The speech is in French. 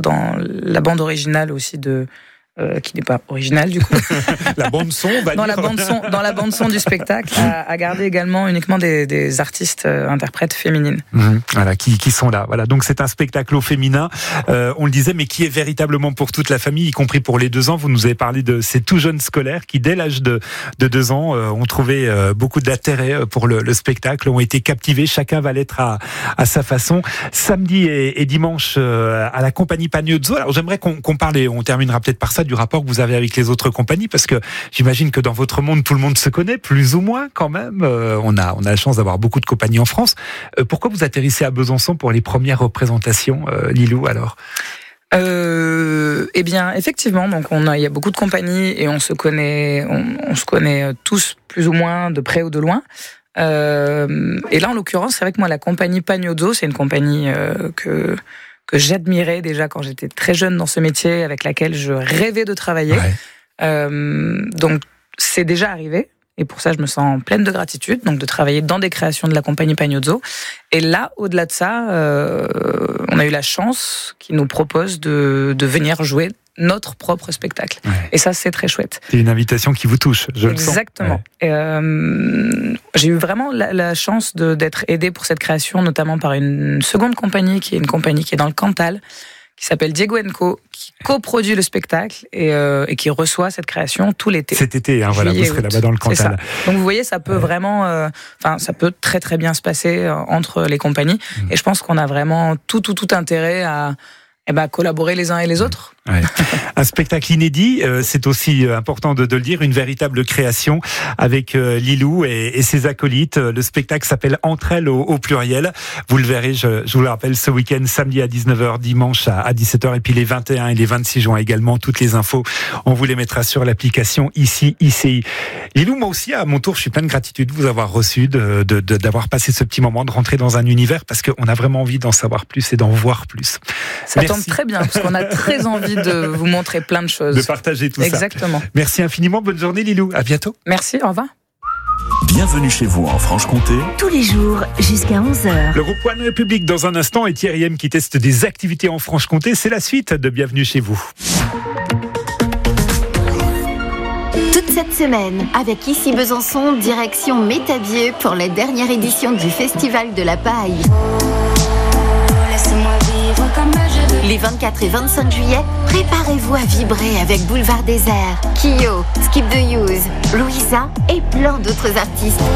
dans la bande originale aussi qui n'est pas originale du coup. La bande son, dans la bande son du spectacle, à garder également uniquement des artistes interprètes féminines. Voilà, qui sont là. Voilà, donc c'est un spectacle au féminin. On le disait, mais qui est véritablement pour toute la famille, y compris pour les 2 ans. Vous nous avez parlé de ces tout jeunes scolaires qui, dès l'âge de 2 ans, ont trouvé beaucoup d'intérêt pour le spectacle, ont été captivés. Chacun va l'être à sa façon. Samedi et dimanche à la compagnie Pagnozzo. Alors j'aimerais qu'on parle, et on terminera peut-être par ça, du rapport que vous avez avec les autres compagnies, parce que j'imagine que dans votre monde, tout le monde se connaît, plus ou moins quand même. On a la chance d'avoir beaucoup de compagnies en France. Pourquoi vous atterrissez à Besançon pour les premières représentations, Lilou, alors ? Eh bien, effectivement, donc il y a beaucoup de compagnies et on se connaît tous plus ou moins de près ou de loin. Et là, en l'occurrence, c'est vrai que moi, la compagnie Pagnozzo, c'est une compagnie que j'admirais déjà quand j'étais très jeune dans ce métier, avec laquelle je rêvais de travailler. Ouais. Donc, c'est déjà arrivé. Et pour ça, je me sens pleine de gratitude, donc de travailler dans des créations de la compagnie Pagnozzo. Et là, au-delà de ça, on a eu la chance qu'ils nous proposent de venir jouer notre propre spectacle. Ouais. Et ça, c'est très chouette. C'est une invitation qui vous touche, je le sens. Exactement. Ouais. J'ai eu vraiment la chance d'être aidée pour cette création, notamment par une seconde compagnie, qui est une compagnie qui est dans le Cantal, qui s'appelle Diego & Co, qui coproduit le spectacle et qui reçoit cette création tout l'été. Cet été, voilà, vous serez là-bas dans le Cantal. Donc vous voyez, ça peut vraiment, ça peut très très bien se passer entre les compagnies. Et je pense qu'on a vraiment tout intérêt à collaborer les uns et les autres. Ouais. Un spectacle inédit, c'est aussi important de le dire, une véritable création avec Lilou et ses acolytes. Le spectacle s'appelle Entre elles au pluriel. Vous le verrez, je vous le rappelle, ce week-end, samedi à 19h, dimanche à 17h, et puis les 21 et les 26 juin également. Toutes les infos, on vous les mettra sur l'application ici, ICI. Lilou, moi aussi, à mon tour, je suis plein de gratitude de vous avoir reçu, d'avoir passé ce petit moment, de rentrer dans un univers, parce qu'on a vraiment envie d'en savoir plus et d'en voir plus. Ça tombe très bien, parce qu'on a très envie de vous montrer plein de choses. De partager tout ça. Exactement. Merci infiniment, bonne journée Lilou, à bientôt. Merci, au revoir. Bienvenue chez vous en Franche-Comté. Tous les jours jusqu'à 11h. Le groupe One République dans un instant, et Thierry M qui teste des activités en Franche-Comté. C'est la suite de Bienvenue chez vous. Toute cette semaine, avec Ici Besançon, direction Métabieu pour la dernière édition du Festival de la Paille. Les 24 et 25 juillet, préparez-vous à vibrer avec Boulevard Désert, Kyo, Skip the Use, Louisa et plein d'autres artistes.